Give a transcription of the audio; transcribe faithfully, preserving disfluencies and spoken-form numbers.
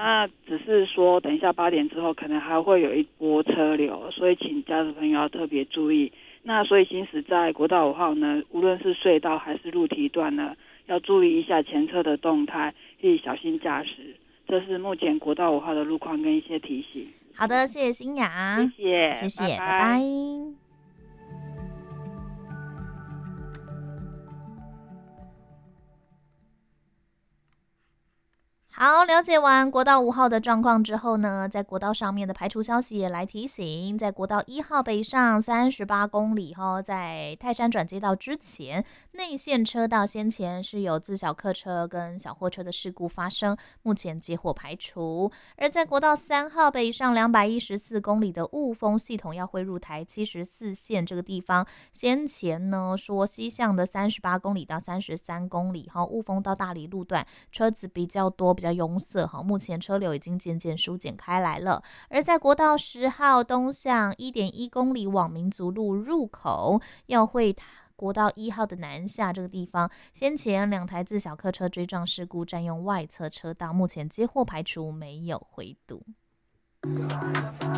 那只是说等一下八点之后可能还会有一波车流，所以请驾驶朋友要特别注意。那所以行驶在国道五号呢，无论是隧道还是路堤段呢，要注意一下前车的动态，以小心驾驶。这是目前国道五号的路况跟一些提醒。 好的，谢谢新雅， 谢谢， 谢谢， 拜拜。 拜拜。好，了解完国道五号的状况之后呢，在国道上面的排除消息也来提醒，在国道一号北上三十八公里哈，在泰山转接道之前，内线车道先前是有自小客车跟小货车的事故发生，目前结火排除。而在国道三号北上两百一十四公里的雾峰系统要汇入台七十四线这个地方，先前呢说西向的三十八公里到三十三公里哈，雾峰到大理路段车子比较多，比较拥塞哈，目前车流已经渐渐疏解开来了。而在国道十号东向一点一公里往民族路入口，要会国道一号的南下这个地方，先前两台自小客车追撞事故占用外侧车道，目前接获排除，没有回堵。